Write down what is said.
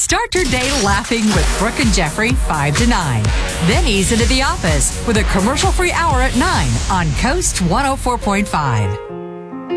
Start your day laughing with Brooke and Jeffrey 5 to 9. Then ease into the office with a commercial-free hour at 9 on Coast 104.5.